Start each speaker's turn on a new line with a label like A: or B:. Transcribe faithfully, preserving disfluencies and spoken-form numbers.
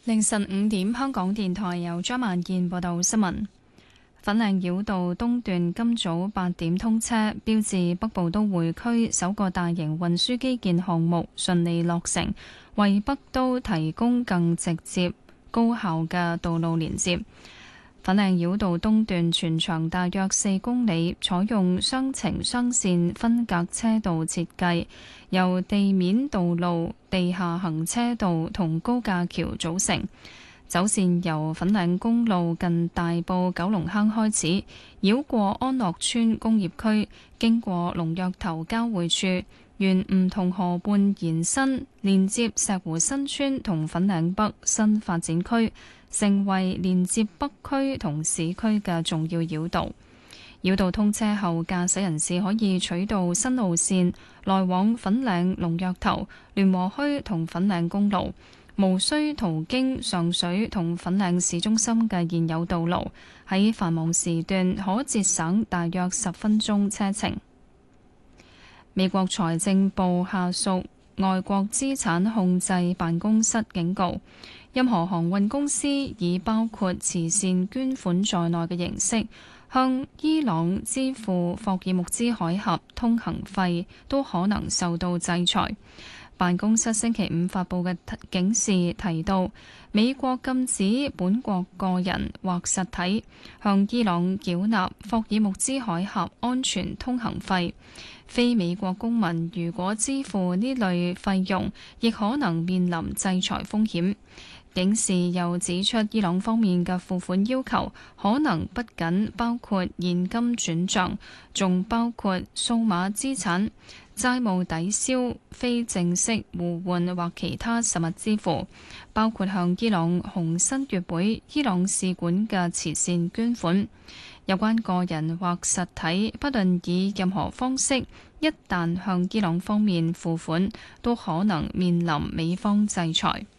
A: 凌晨五點，香港電台由張萬健報道新聞。粉嶺繞道東段今早八點通車，標誌北部都會區首個大型運輸基建項目順利落成，為北都提供更直接、高效嘅道路連接。粉嶺繞道東段全長大約四公里，採用雙程雙線分隔車道設計，由地面道路、地下行車道同高架橋組成。走線由粉嶺公路近大埔九龍坑開始，繞過安樂村工業區，經過龍躍頭交匯處，沿梧桐河畔延伸，連接石湖新村同粉嶺北新發展區，成為連接北區同市區嘅重要繞道。繞道通車後，駕駛人士可以取道新路線來往粉嶺龍躍頭、聯和墟同粉嶺公路，無需途經上水同粉嶺市中心嘅現有道路，喺繁忙時段可節省大約十分鐘車程。美國財政部下屬外國資產控制辦公室警告，任何航運公司以包括慈善捐款在內嘅形式向伊朗支付霍爾木茲海峽通行費，都可能受到制裁。辦公室星期五發布嘅警示提到，美國禁止本國個人或實體向伊朗繳納霍爾木茲海峽安全通行費。非美國公民如果支付呢類費用，亦可能面臨制裁風險。警示又指出，伊朗方面嘅付款要求可能不僅包括現金轉帳，仲包括數碼資產、債務抵消、非正式互換或其他實物支付，包括向伊朗紅新月會、伊朗使館嘅慈善捐款。有關個人或實體，不論以任何方式，一旦向伊朗方面付款，都可能面臨美方制裁。